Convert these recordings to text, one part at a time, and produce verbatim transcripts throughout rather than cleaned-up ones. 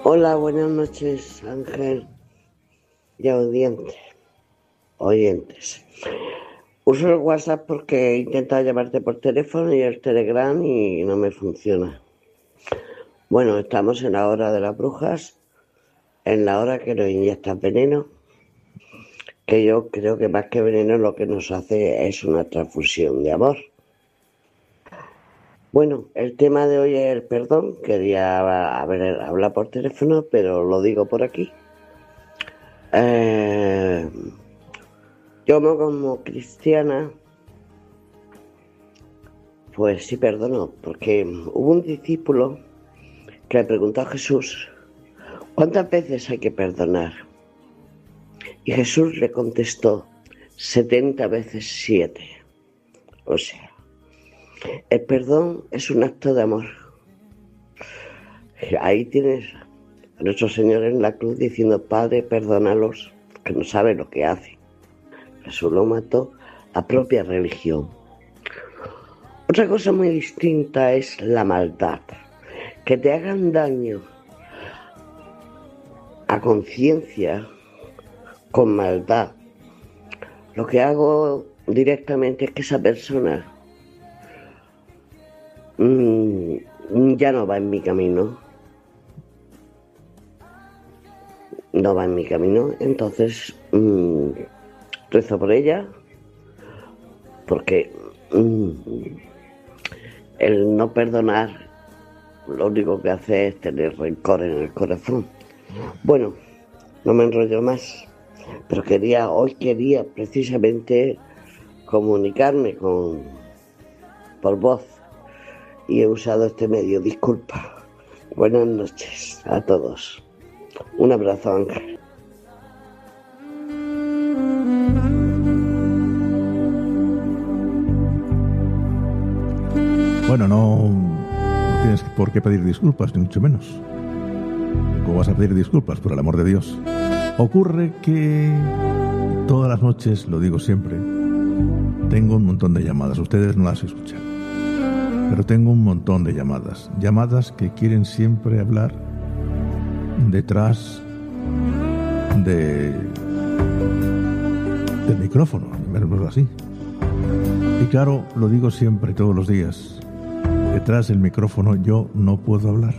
Hola, buenas noches, Ángel y audientes, oyentes. Uso el WhatsApp porque he intentado llamarte por teléfono y el Telegram y no me funciona. Bueno, estamos en la hora de las brujas, en la hora que nos inyectan veneno, que yo creo que más que veneno lo que nos hace es una transfusión de amor. Bueno, el tema de hoy es el perdón. Quería haber, hablar por teléfono, pero lo digo por aquí. Eh, yo como cristiana, pues sí perdono, porque hubo un discípulo que le preguntó a Jesús, ¿cuántas veces hay que perdonar? Y Jesús le contestó, setenta veces siete. O sea, el perdón es un acto de amor. Ahí tienes a nuestro Señor en la cruz diciendo, Padre, perdónalos, que no saben lo que hacen. Jesús lo mató, la propia religión. Otra cosa muy distinta es la maldad. Que te hagan daño a conciencia con maldad. Lo que hago directamente es que esa persona mmm, ya no va en mi camino. No va en mi camino. Entonces mmm, rezo por ella. Porque mmm, el no perdonar lo único que hace es tener rencor en el corazón. Bueno, no me enrollo más, pero quería, hoy quería precisamente comunicarme con por voz y he usado este medio, disculpa. Buenas noches a todos. Un abrazo, Ángel. Bueno, no, no tienes por qué pedir disculpas, ni mucho menos. ¿Cómo vas a pedir disculpas, por el amor de Dios? Ocurre que todas las noches, lo digo siempre, tengo un montón de llamadas. Ustedes no las escuchan. Pero tengo un montón de llamadas. Llamadas que quieren siempre hablar detrás de del micrófono, verlo así. Y claro, lo digo siempre, todos los días. Detrás del micrófono yo no puedo hablar.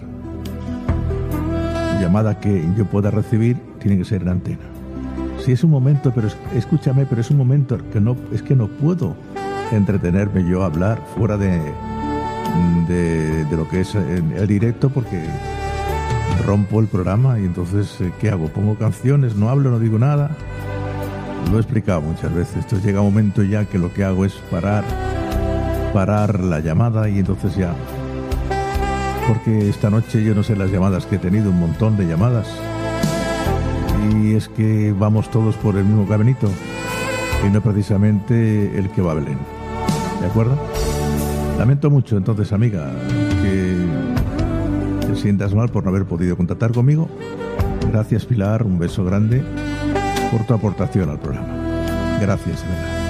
Llamada que yo pueda recibir tiene que ser en antena. Si es un momento, pero es, escúchame, pero es un momento que no, es que no puedo entretenerme yo a hablar fuera de, de, de lo que es el directo porque rompo el programa y entonces ¿qué hago? Pongo canciones, no hablo, no digo nada. Lo he explicado muchas veces. Entonces llega un momento ya que lo que hago es parar, parar la llamada y entonces ya. Porque esta noche yo no sé las llamadas que he tenido, un montón de llamadas. Y es que vamos todos por el mismo caminito y no precisamente el que va a Belén. ¿De acuerdo? Lamento mucho entonces, amiga, que te sientas mal por no haber podido contactar conmigo. Gracias, Pilar, un beso grande por tu aportación al programa. Gracias, Elena.